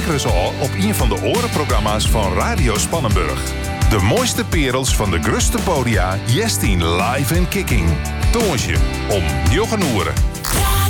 lekker eens al op een van de orenprogramma's van Radio Spannenburg. De mooiste perels van de grootste podia, jestien live en kicking. Toonsje om 9 uur.